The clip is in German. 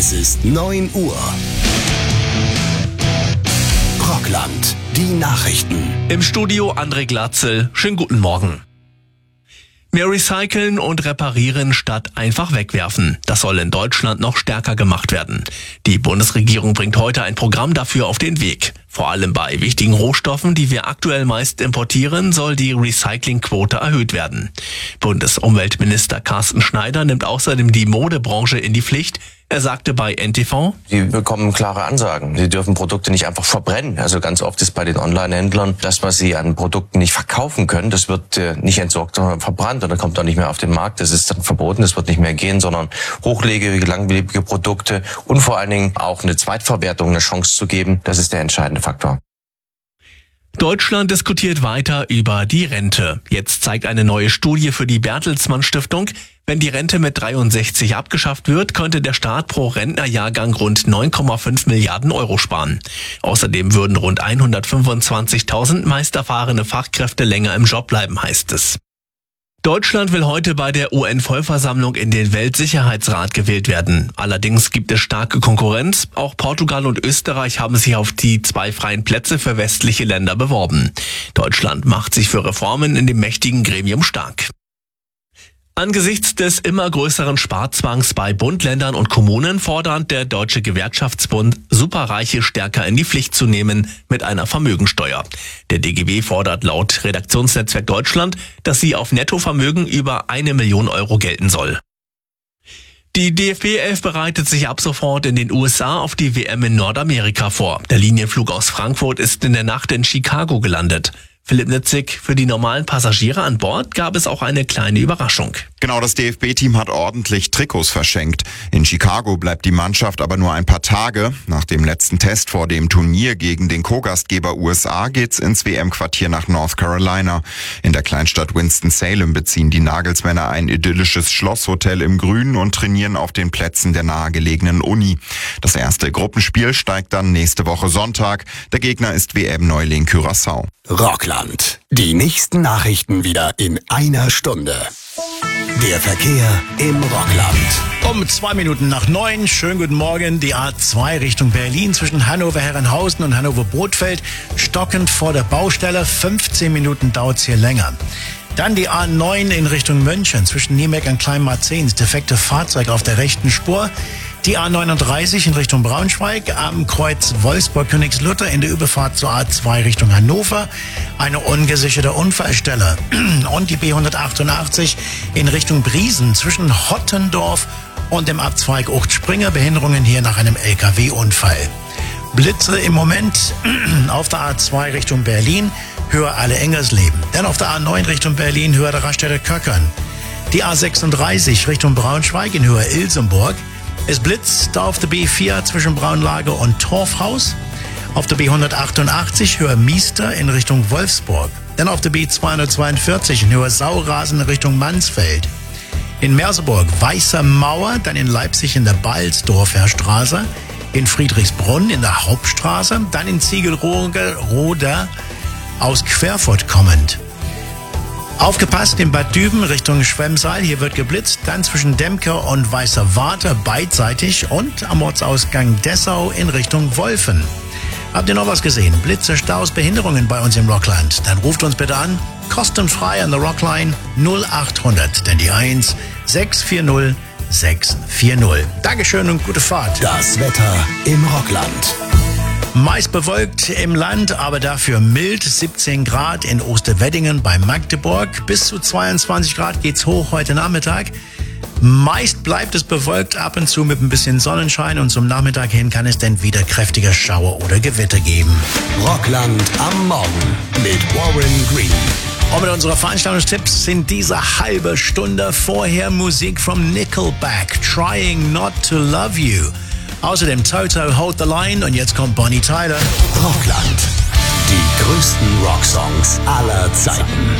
Es ist 9 Uhr. Rockland, die Nachrichten. Im Studio André Glatzel. Schönen guten Morgen. Mehr recyceln und reparieren statt einfach wegwerfen. Das soll in Deutschland noch stärker gemacht werden. Die Bundesregierung bringt heute ein Programm dafür auf den Weg. Vor allem bei wichtigen Rohstoffen, die wir aktuell meist importieren, soll die Recyclingquote erhöht werden. Bundesumweltminister Carsten Schneider nimmt außerdem die Modebranche in die Pflicht. Er sagte bei NTV: Sie bekommen klare Ansagen. Sie dürfen Produkte nicht einfach verbrennen. Also ganz oft ist bei den Online-Händlern das, was sie an Produkten nicht verkaufen können, das wird nicht entsorgt, sondern verbrannt und dann kommt auch nicht mehr auf den Markt. Das ist dann verboten, das wird nicht mehr gehen, sondern hochlebige, langlebige Produkte und vor allen Dingen auch eine Zweitverwertung eine Chance zu geben, das ist der entscheidende Faktor. Deutschland diskutiert weiter über die Rente. Jetzt zeigt eine neue Studie für die Bertelsmann Stiftung: Wenn die Rente mit 63 abgeschafft wird, könnte der Staat pro Rentnerjahrgang rund 9,5 Milliarden Euro sparen. Außerdem würden rund 125.000 meist erfahrene Fachkräfte länger im Job bleiben, heißt es. Deutschland will heute bei der UN-Vollversammlung in den Weltsicherheitsrat gewählt werden. Allerdings gibt es starke Konkurrenz. Auch Portugal und Österreich haben sich auf die 2 freien Plätze für westliche Länder beworben. Deutschland macht sich für Reformen in dem mächtigen Gremium stark. Angesichts des immer größeren Sparzwangs bei Bund, Ländern und Kommunen fordert der Deutsche Gewerkschaftsbund, Superreiche stärker in die Pflicht zu nehmen mit einer Vermögensteuer. Der DGB fordert laut Redaktionsnetzwerk Deutschland, dass sie auf Nettovermögen über 1 Million Euro gelten soll. Die DFB 11 bereitet sich ab sofort in den USA auf die WM in Nordamerika vor. Der Linienflug aus Frankfurt ist in der Nacht in Chicago gelandet. Philipp Nitzig: Für die normalen Passagiere an Bord gab es auch eine kleine Überraschung. Genau, das DFB-Team hat ordentlich Trikots verschenkt. In Chicago bleibt die Mannschaft aber nur ein paar Tage. Nach dem letzten Test vor dem Turnier gegen den Co-Gastgeber USA geht's ins WM-Quartier nach North Carolina. In der Kleinstadt Winston-Salem beziehen die Nagelsmänner ein idyllisches Schlosshotel im Grünen und trainieren auf den Plätzen der nahegelegenen Uni. Das erste Gruppenspiel steigt dann nächste Woche Sonntag. Der Gegner ist WM-Neuling Curaçao. Rockland, die nächsten Nachrichten wieder in einer Stunde. Der Verkehr im Rockland. Um 2 Minuten nach 9, schönen guten Morgen. Die A2 Richtung Berlin zwischen Hannover-Herrenhausen und Hannover-Brodfeld stockend vor der Baustelle. 15 Minuten dauert's hier länger. Dann die A9 in Richtung München zwischen Niemeck und Kleinmarzens. Defekte Fahrzeug auf der rechten Spur. Die A39 in Richtung Braunschweig am Kreuz Wolfsburg-Königslutter in der Überfahrt zur A2 Richtung Hannover. Eine ungesicherte Unfallstelle. Und die B188 in Richtung Briesen zwischen Hottendorf und dem Abzweig Ucht-Springer. Behinderungen hier nach einem LKW-Unfall. Blitze im Moment auf der A2 Richtung Berlin, höher Alle-Engersleben. Dann auf der A9 Richtung Berlin, höher der Raststätte Köckern. Die A36 Richtung Braunschweig in höher Ilsenburg. Es blitzt auf der B4 zwischen Braunlage und Torfhaus. Auf der B188 höher Miester in Richtung Wolfsburg. Dann auf der B242 in höher Saurasen in Richtung Mansfeld. In Merseburg Weißer Mauer, dann in Leipzig in der Balsdorfer Straße. In Friedrichsbrunn in der Hauptstraße. Dann in Ziegelroder aus Querfurt kommend. Aufgepasst in Bad Düben Richtung Schwemmsaal, hier wird geblitzt, dann zwischen Demke und Weißer Warte beidseitig und am Ortsausgang Dessau in Richtung Wolfen. Habt ihr noch was gesehen? Blitze, Staus, Behinderungen bei uns im Rockland? Dann ruft uns bitte an, kostenfrei an der Rockline 0800, denn die 1 640 640. Dankeschön und gute Fahrt. Das Wetter im Rockland. Meist bewölkt im Land, aber dafür mild. 17 Grad in Osterweddingen bei Magdeburg. Bis zu 22 Grad geht's hoch heute Nachmittag. Meist bleibt es bewölkt, ab und zu mit ein bisschen Sonnenschein. Und zum Nachmittag hin kann es dann wieder kräftige Schauer oder Gewitter geben. Rockland am Morgen mit Warren Green. Und mit unserer Veranstaltungstipps sind diese halbe Stunde vorher Musik from Nickelback. Trying Not to Love You. Außerdem Toto, Hold the Line und jetzt kommt Bonnie Tyler. Rockland. Die größten Rocksongs aller Zeiten.